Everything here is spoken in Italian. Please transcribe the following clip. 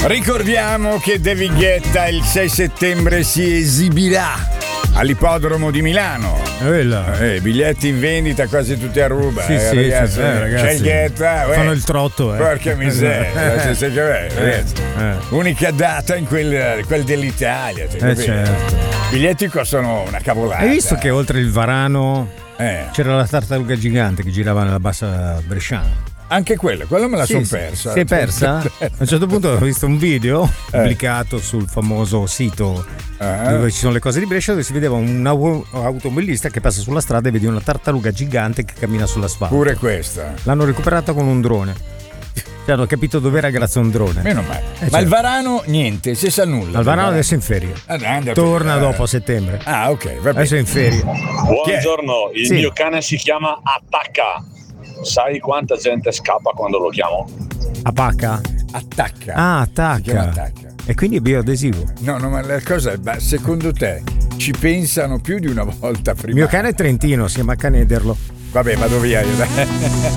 Ricordiamo che David Guetta il 6 settembre si esibirà all'ippodromo di Milano. Biglietti in vendita quasi tutti a ruba. Sì, ragazzi. ragazzi. C'è il Guetta. Fanno il trotto. Porca miseria. Unica data in quel dell'Italia. Certo. Biglietti costano una cavolata. Hai visto che oltre il Varano c'era la tartaruga gigante che girava nella bassa bresciana? Anche quella me la sono persa. Si è persa? A un certo punto ho visto un video pubblicato sul famoso sito dove ci sono le cose di Brescia, dove si vedeva un automobilista che passa sulla strada e vedi una tartaruga gigante che cammina sull'asfalto. Pure questa. L'hanno recuperata con un drone. Cioè, hanno capito dov'era grazie a un drone. Meno male. Ma il Varano niente, si sa nulla. Il Varano adesso è in ferie. Torna dopo a settembre. Ah, ok, va bene. Adesso è in ferie. Buongiorno, il mio cane si chiama Attacca. Sai quanta gente scappa quando lo chiamo? Attacca? Attacca. Ah, attacca. E quindi è bioadesivo. No, ma la cosa è, secondo te ci pensano più di una volta prima? Il mio cane è trentino, si chiama Canederlo. Vabbè, vado via io.